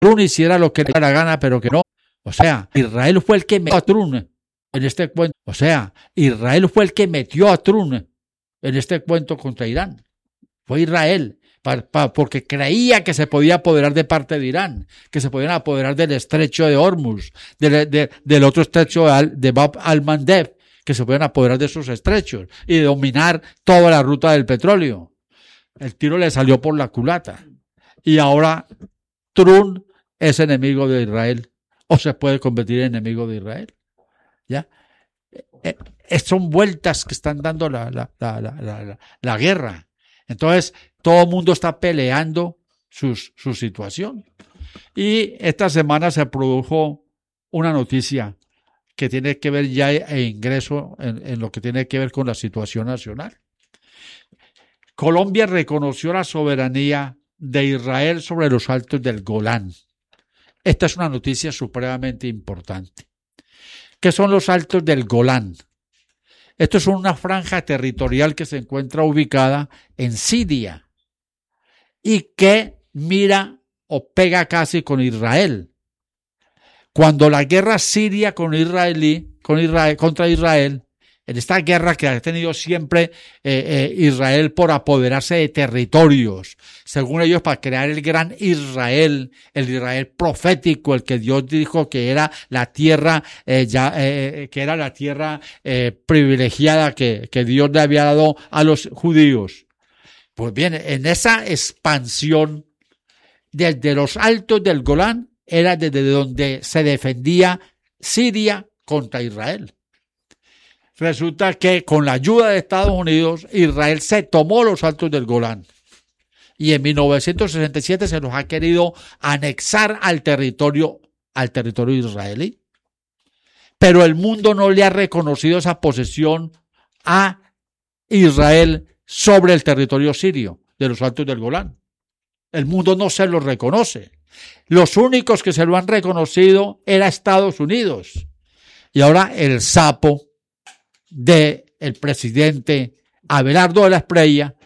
Trump hiciera lo que le diera la gana, pero que no. O sea, Israel fue el que metió a Trump en este cuento. O sea, Israel fue el que metió a Trump en este cuento contra Irán. Fue Israel, porque creía que se podía apoderar de parte de Irán, que se podían apoderar del estrecho de Hormuz, del otro estrecho de Bab al-Mandeb, que se podían apoderar de esos estrechos y dominar toda la ruta del petróleo. El tiro le salió por la culata. Y ahora Trump es enemigo de Israel, o se puede convertir en enemigo de Israel. ¿Ya? Son vueltas que están dando la guerra. Entonces, todo el mundo está peleando su situación. Y esta semana se produjo una noticia que tiene que ver ya ingreso en lo que tiene que ver con la situación nacional. Colombia reconoció la soberanía de Israel sobre los altos del Golán. Esta es una noticia supremamente importante. ¿Qué son los altos del Golán? Esto es una franja territorial que se encuentra ubicada en Siria y que mira o pega casi con Israel. Cuando la guerra siria contra Israel, en esta guerra que ha tenido siempre Israel por apoderarse de territorios, según ellos para crear el gran Israel, el Israel profético, el que Dios dijo que era la tierra, que era la tierra privilegiada que Dios le había dado a los judíos. Pues bien, en esa expansión desde los altos del Golán era desde donde se defendía Siria contra Israel. Resulta que con la ayuda de Estados Unidos, Israel se tomó los altos del Golán. Y en 1967 se los ha querido anexar al territorio israelí. Pero el mundo no le ha reconocido esa posesión a Israel sobre el territorio sirio de los altos del Golán. El mundo no se lo reconoce. Los únicos que se lo han reconocido era Estados Unidos. Y ahora el sapo del presidente Abelardo de la Espriella